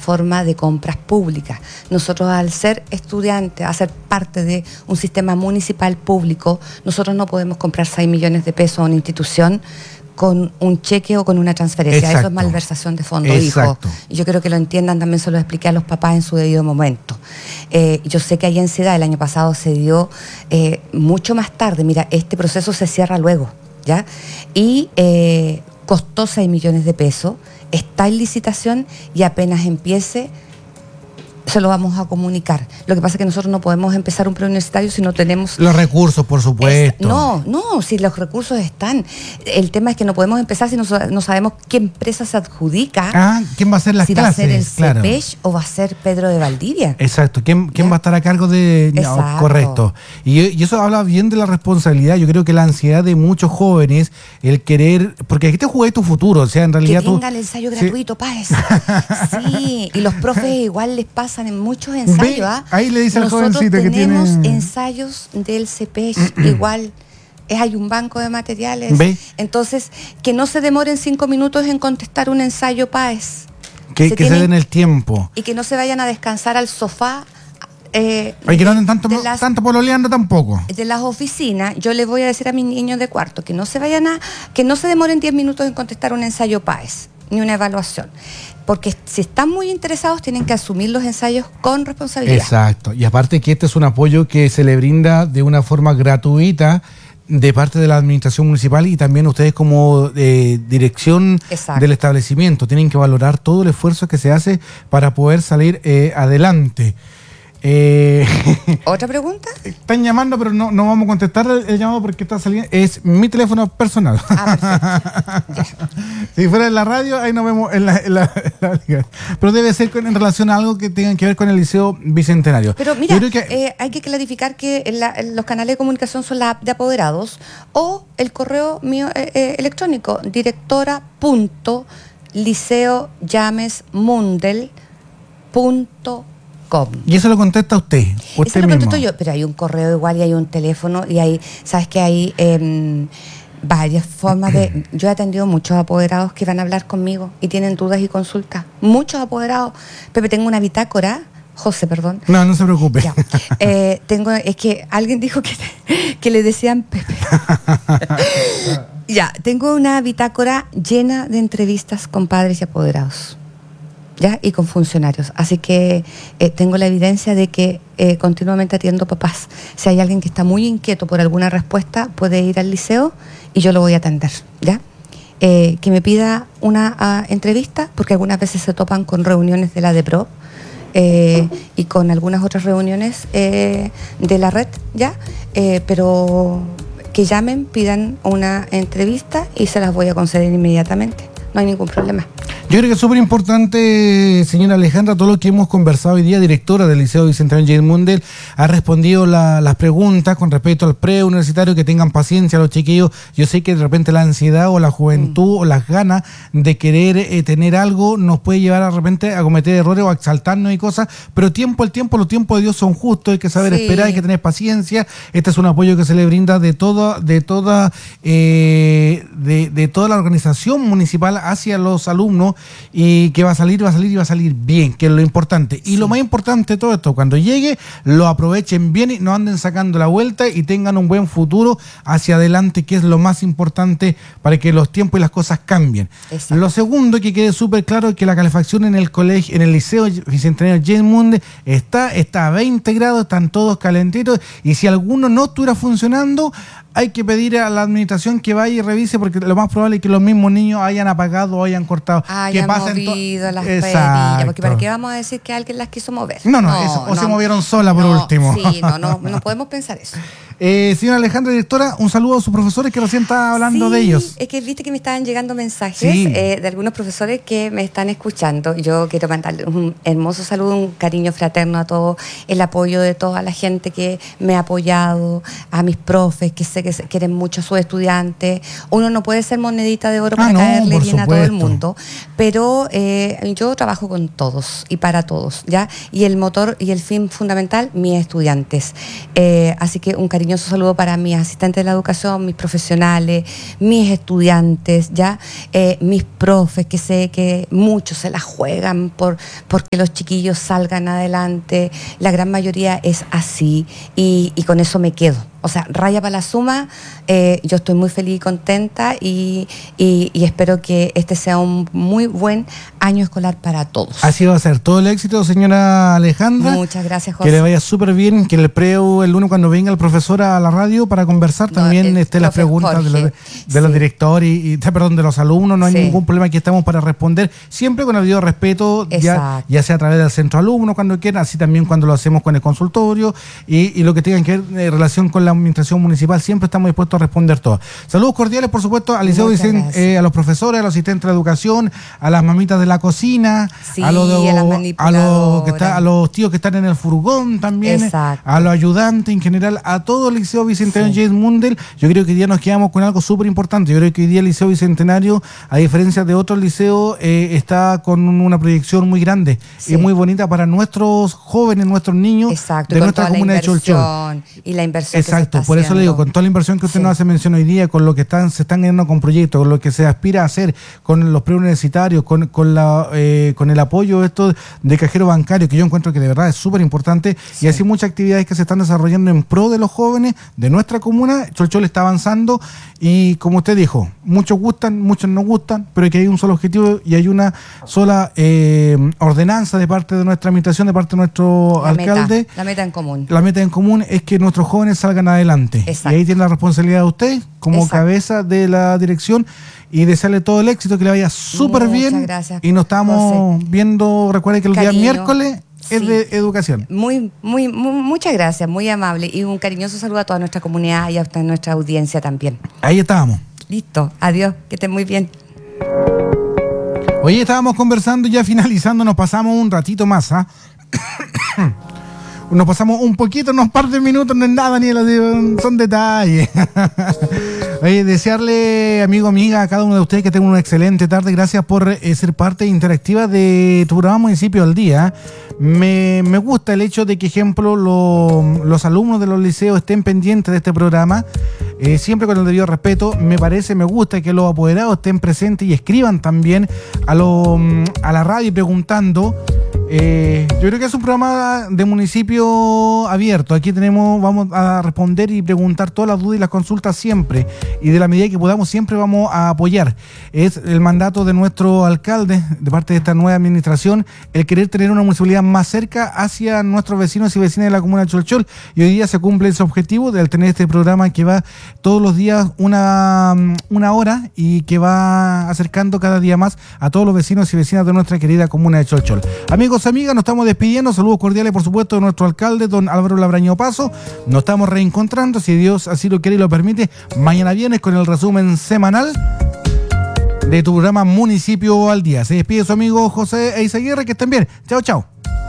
forma de compras públicas. Nosotros, al ser estudiantes, a ser parte de un sistema municipal público, nosotros no podemos comprar 6 millones de pesos a una institución con un cheque o con una transferencia. Exacto. Eso es malversación de fondos, Exacto. hijo. Y yo quiero que lo entiendan, también se lo expliqué a los papás en su debido momento. Yo sé que hay ansiedad, el año pasado se dio mucho más tarde. Mira, este proceso se cierra luego, ¿ya? Y costó 6 millones de pesos, está en licitación y apenas empiece se lo vamos a comunicar. Lo que pasa es que nosotros no podemos empezar un preuniversitario si no tenemos... Los recursos, por supuesto. No, si los recursos están. El tema es que no podemos empezar si no sabemos qué empresa se adjudica. ¿Quién va a hacer las clases? Si va a ser el claro. CEPECH o va a ser Pedro de Valdivia. Exacto. ¿Quién va a estar a cargo de...? No, correcto. Y eso habla bien de la responsabilidad. Yo creo que la ansiedad de muchos jóvenes, el querer... Porque aquí te jugué tu futuro, o sea, en realidad que tenga el ensayo gratuito, Páez. Sí, y los profes igual les pasan en muchos ensayos. Ahí le dice al jovencito que tiene... Nosotros tenemos ensayos del CEPECH, igual... hay un banco de materiales. ¿Ve? Entonces, que no se demoren 5 minutos en contestar un ensayo Páez. Que se den el tiempo. Y que no se vayan a descansar al sofá. Que no anden tanto pololeando tampoco. De las oficinas, yo le voy a decir a mis niños de cuarto que no se demoren 10 minutos en contestar un ensayo Páez, ni una evaluación. Porque si están muy interesados, tienen que asumir los ensayos con responsabilidad. Exacto. Y aparte que este es un apoyo que se le brinda de una forma gratuita de parte de la administración municipal, y también ustedes como dirección del establecimiento tienen que valorar todo el esfuerzo que se hace para poder salir adelante. ¿Otra pregunta? Están llamando, pero no vamos a contestar el llamado porque está saliendo. Es mi teléfono personal. Perfecto. Si fuera en la radio, ahí nos vemos en la pero debe ser en relación a algo que tenga que ver con el Liceo Bicentenario. Pero mira, hay que clarificar que los canales de comunicación son la app de apoderados o el correo mío electrónico, directora.liceollamesmundel.com. Y eso lo contesta usted Eso lo contesto yo, pero hay un correo igual y hay un teléfono y hay, sabes que hay varias formas de... Yo he atendido muchos apoderados que van a hablar conmigo y tienen dudas y consultas. Muchos apoderados. Pepe, tengo una bitácora. José, perdón. No se preocupe. Ya. Es que alguien dijo que le decían Pepe. Ya, tengo una bitácora llena de entrevistas con padres y apoderados. ¿Ya? Y con funcionarios. Así que tengo la evidencia de que continuamente atiendo papás. Si hay alguien que está muy inquieto por alguna respuesta, puede ir al liceo y yo lo voy a atender, ¿ya? Que me pida una entrevista, porque algunas veces se topan con reuniones de la DEPRO y con algunas otras reuniones de la red, ¿ya? Pero que llamen, pidan una entrevista y se las voy a conceder inmediatamente. No hay ningún problema. Yo creo que es súper importante, señora Alejandra, todo lo que hemos conversado hoy día. Directora del Liceo Bicentenario James Mundel ha respondido las preguntas con respecto al preuniversitario. Que tengan paciencia los chiquillos. Yo sé que de repente la ansiedad o la juventud o las ganas de querer tener algo nos puede llevar de repente a cometer errores o a exaltarnos y cosas, pero los tiempos de Dios son justos, hay que saber esperar, hay que tener paciencia. Este es un apoyo que se le brinda de toda la organización municipal hacia los alumnos, y que va a salir bien, que es lo importante. Y lo más importante de todo esto, cuando llegue, lo aprovechen bien y no anden sacando la vuelta y tengan un buen futuro hacia adelante, que es lo más importante para que los tiempos y las cosas cambien. Exacto. Lo segundo, que quede súper claro, es que la calefacción en el colegio, en el Liceo Bicentenario James Mundel está a 20 grados, están todos calentitos, y si alguno no estuviera funcionando, hay que pedir a la administración que vaya y revise, porque lo más probable es que los mismos niños hayan apagado o hayan cortado. Hayan movido las perillas, porque ¿para qué vamos a decir que alguien las quiso mover? No, eso, o se movieron solas por último. Sí, no podemos pensar eso. Señora Alejandra, directora, un saludo a sus profesores que recién estaba hablando de ellos. Es que viste que me estaban llegando mensajes de algunos profesores que me están escuchando. Yo quiero mandarle un hermoso saludo, un cariño fraterno a todo el apoyo de toda la gente que me ha apoyado, a mis profes, que sé sé que quieren mucho a sus estudiantes. Uno no puede ser monedita de oro para no, caerle por bien a todo el supuesto. mundo, pero yo trabajo con todos y para todos, ¿ya? Y el motor y el fin fundamental, mis estudiantes. Así que un cariñoso saludo para mis asistentes de la educación, mis profesionales, mis estudiantes, ¿ya? Mis profes, que sé que muchos se la juegan porque los chiquillos salgan adelante. La gran mayoría es así y con eso me quedo. O sea, raya para la suma, yo estoy muy feliz y contenta y espero que este sea un muy buen año escolar para todos. Así va a ser. Todo el éxito, señora Alejandra. Muchas gracias, José. Que le vaya súper bien, que el preu el lunes cuando venga el profesor a la radio para conversar también las preguntas Jorge, de los directores y de los alumnos. No hay Sí. ningún problema, aquí estamos para responder siempre con el debido respeto, ya sea a través del centro alumno cuando quieran, así también cuando lo hacemos con el consultorio y lo que tengan que ver en relación con la administración municipal, siempre estamos dispuestos a responder todo. Saludos cordiales, por supuesto, al Liceo Vicente, a los profesores, a los asistentes de educación, a las mamitas de la cocina, Sí, a los a los tíos que están en el furgón también, Exacto. a los ayudantes en general, a todo el Liceo Bicentenario Sí. James Mundel. Yo creo que hoy día nos quedamos con algo súper importante. Yo creo que hoy día el Liceo Bicentenario, a diferencia de otros liceos, está con una proyección muy grande Sí. y muy bonita para nuestros jóvenes, nuestros niños. Exacto, De con nuestra toda comuna de Cholchol. Y la inversión Exacto, que se está por eso le digo, haciendo. con toda la inversión que usted Sí. nos hace mención hoy día, con lo que se están ganando con proyectos, con lo que se aspira a hacer, con los preuniversitarios, con el apoyo esto de cajero bancario, que yo encuentro que de verdad es súper importante, Sí. y así muchas actividades que se están desarrollando en pro de los jóvenes de nuestra comuna. Cholchol está avanzando y como usted dijo, muchos gustan, muchos no gustan, pero que hay un solo objetivo y hay una sola ordenanza de parte de nuestra administración, de parte de nuestro alcalde. La meta en común. La meta en común es que nuestros jóvenes salgan adelante. Exacto. Y ahí tiene la responsabilidad de usted, como Exacto. cabeza de la dirección, y desearle todo el éxito, que le vaya súper Muchas bien. gracias, Y nos estamos José. viendo, recuerde que el día Cariño. miércoles es Sí. de educación. Muchas gracias, muy amable. Y un cariñoso saludo a toda nuestra comunidad y a nuestra audiencia también. Ahí estábamos. Listo, adiós, que estén muy bien. Hoy estábamos conversando, ya finalizando, nos pasamos un ratito más, ¿ah? Nos pasamos un poquito, unos par de minutos, no es nada, son detalles. Oye, desearle, amigo, amiga, a cada uno de ustedes que tengan una excelente tarde. Gracias por ser parte interactiva de tu programa Municipio al Día. Me gusta el hecho de que, ejemplo, los alumnos de los liceos estén pendientes de este programa, siempre con el debido respeto. Me gusta que los apoderados estén presentes y escriban también a la radio preguntando. Yo creo que es un programa de municipio abierto. Aquí vamos a responder y preguntar todas las dudas y las consultas siempre. Y de la medida que podamos siempre vamos a apoyar. Es el mandato de nuestro alcalde, de parte de esta nueva administración, el querer tener una municipalidad más cerca hacia nuestros vecinos y vecinas de la comuna de Cholchol. Y hoy día se cumple ese objetivo de tener este programa que va todos los días una hora y que va acercando cada día más a todos los vecinos y vecinas de nuestra querida comuna de Cholchol. Amigos, amigas, nos estamos despidiendo. Saludos cordiales, por supuesto, de nuestro alcalde, don Álvaro Labraño Paso. Nos estamos reencontrando, si Dios así lo quiere y lo permite, mañana viernes con el resumen semanal de tu programa Municipio al Día. Se despide su amigo José Eizaguirre. Que estén bien. Chao, chao.